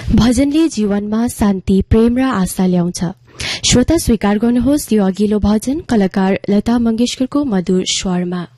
भजनले जीवनमा शान्ति, प्रेम र आशा ल्याउँछ। श्रोता, स्वीकार गर्नुहोस् यो अघिल्लो भजन कलाकार लता मंगेशकरको मधुर स्वरमा।